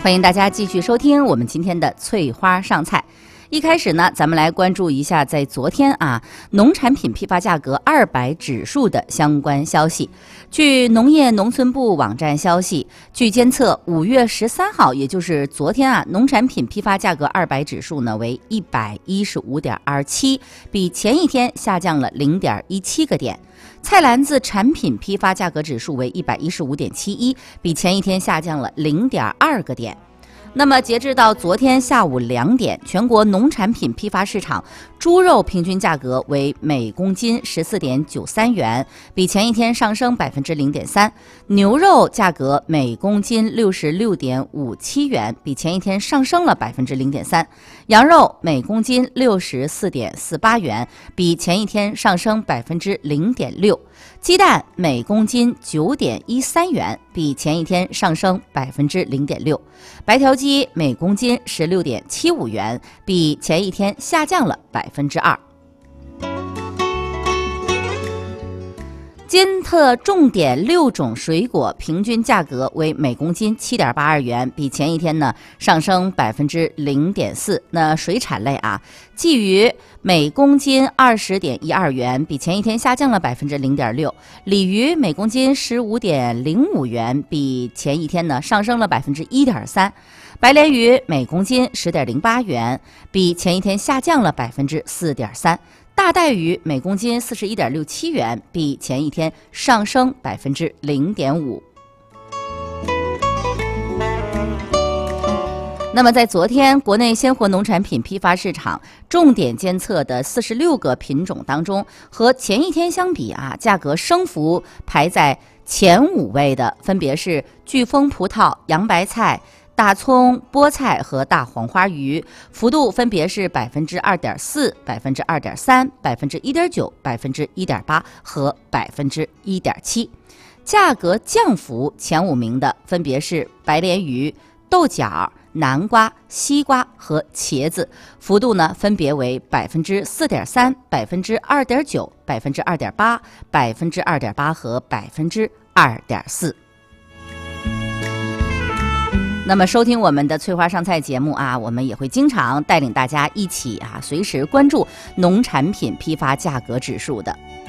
欢迎大家继续收听我们今天的翠花上菜。一开始呢，咱们来关注一下在昨天农产品批发价格200指数的相关消息。据农业农村部网站消息，据监测5月13号，也就是昨天农产品批发价格200指数呢为 115.27， 比前一天下降了 0.17 个点。菜篮子产品批发价格指数为 115.71， 比前一天下降了 0.2 个点。那么截至到昨天下午2点，全国农产品批发市场猪肉平均价格为每公斤 14.93 元，比前一天上升 0.3%； 牛肉价格每公斤 66.57 元，比前一天上升了 0.3%； 羊肉每公斤 64.48 元，比前一天上升 0.6%； 鸡蛋每公斤 9.13 元，比前一天上升 0.6%； 白条鸡每公斤 16.75 元，比前一天下降了 2%。监测重点6种水果平均价格为每公斤 7.82 元，比前一天呢上升 0.4%。那水产类鲫鱼每公斤 20.12 元，比前一天下降了 0.6%； 鲤鱼每公斤 15.05 元，比前一天呢上升了 1.3%；白鲢鱼每公斤 10.08 元，比前一天下降了 4.3%；大带鱼每公斤 41.67 元，比前一天上升 0.5%。那么在昨天国内鲜活农产品批发市场重点监测的46个品种当中，和前一天相比价格升幅排在前5位的分别是巨峰葡萄、洋白菜、大葱、菠菜和大黄花鱼，幅度分别是 2.4%、2.3%、1.9%、1.8% 和 1.7%。价格降幅前5名的分别是白鲢鱼、豆角、南瓜、西瓜和茄子，幅度呢分别为 4.3%、2.9%、2.8%、2.8% 和 2.4%。那么收听我们的翠花上菜节目我们也会经常带领大家一起随时关注农产品批发价格指数的。